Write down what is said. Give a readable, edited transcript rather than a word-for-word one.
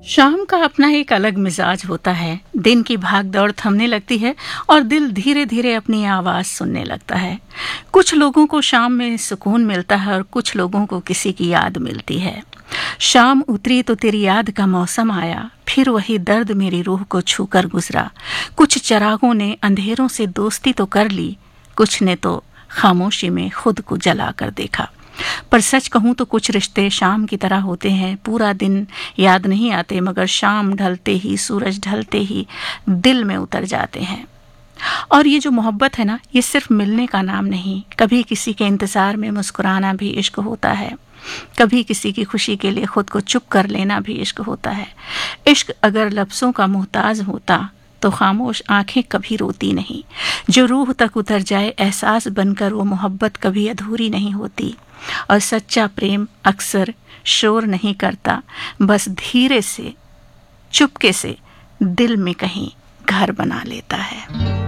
शाम का अपना एक अलग मिजाज होता है। दिन की भाग दौड़ थमने लगती है और दिल धीरे धीरे अपनी आवाज सुनने लगता है। कुछ लोगों को शाम में सुकून मिलता है और कुछ लोगों को किसी की याद मिलती है। शाम उतरी तो तेरी याद का मौसम आया, फिर वही दर्द मेरी रूह को छूकर गुजरा। कुछ चिरागों ने अंधेरों से दोस्ती तो कर ली, कुछ ने तो खामोशी में खुद को जला कर देखा। पर सच कहूं तो कुछ रिश्ते शाम की तरह होते हैं, पूरा दिन याद नहीं आते मगर शाम ढलते ही, सूरज ढलते ही दिल में उतर जाते हैं। और ये जो मोहब्बत है ना, ये सिर्फ मिलने का नाम नहीं, कभी किसी के इंतजार में मुस्कुराना भी इश्क होता है, कभी किसी की खुशी के लिए खुद को चुप कर लेना भी इश्क होता है। इश्क अगर लफ्जों का मोहताज होता तो खामोश आंखें कभी रोती नहीं। जो रूह तक उतर जाए एहसास बनकर, वो मोहब्बत कभी अधूरी नहीं होती। और सच्चा प्रेम अक्सर शोर नहीं करता, बस धीरे से, चुपके से दिल में कहीं घर बना लेता है।